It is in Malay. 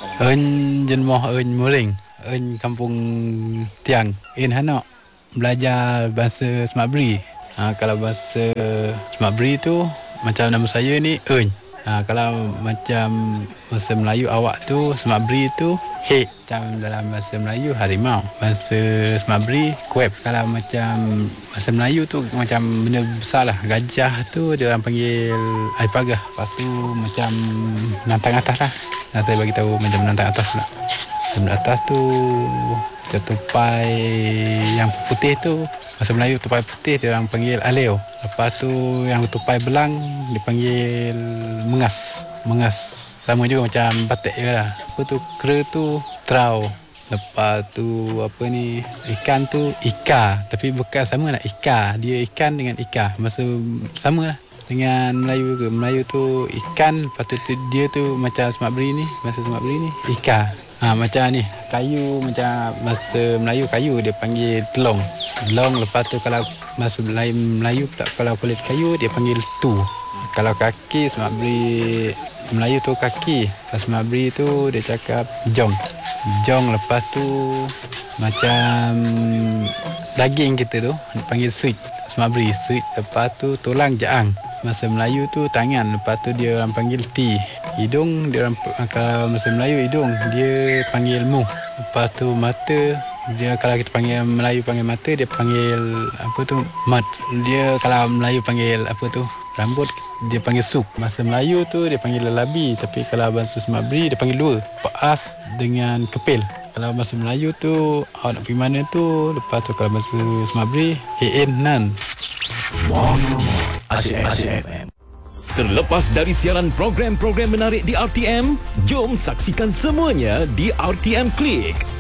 Jenmoh muring. Kampung Tiang. Hanak belajar bahasa Semak Beri. Kalau bahasa Semak Beri tu macam nama saya ni kalau macam bahasa Melayu awak tu Semak Beri tu hek. Macam dalam bahasa Melayu harimau. Bahasa Semak Beri kuep. Kalau macam bahasa Melayu tu macam benda besar lah. Gajah tu dia orang panggil air pagah. Lepas tu macam nantang atas lah. Saya bagi tahu macam nantang atas pula. Nantang atas tu tupai yang putih tu bahasa Melayu tupai putih dia orang panggil aleo. Lepas tu yang tupai belang dipanggil mengas. Sama juga macam batik je lah. Apa tu kera tu trau. Lepas tu ikan tu ika. Tapi bukan sama lah ika. Dia ikan dengan ika. Masa sama lah dengan Melayu ke. Melayu tu ikan. Lepas tu dia tu macam Semak Beri ni. Bahasa Semak Beri ni ika. Macam ni kayu, macam bahasa Melayu kayu dia panggil telong. Lepas tu kalau bahasa Melayu pula kalau kulit kayu dia panggil tu. Kalau kaki Semak Beri Melayu tu kaki. Bahasa Semak Beri tu dia cakap jong. Lepas tu macam daging kita tu dipanggil suit. Semak Beri suit. Lepas tu tulang jaang. Bahasa Melayu tu tangan. Lepas tu dia orang panggil ti. Hidung dia orang, kalau bahasa Melayu hidung dia panggil muh. Lepas tu mata dia, kalau kita panggil Melayu panggil mata, dia panggil mat. Dia kalau Melayu panggil rambut, dia panggil sup. Bahasa Melayu tu dia panggil lelabi. Tapi kalau bahasa Semak Beri dia panggil dua, paas dengan kepil. Kalau bahasa Melayu tu awak nak pergi mana tu. Lepas tu kalau bahasa Semak Beri nan. Asyik FM. Terlepas dari siaran program-program menarik di RTM, jom saksikan semuanya di RTM Klik.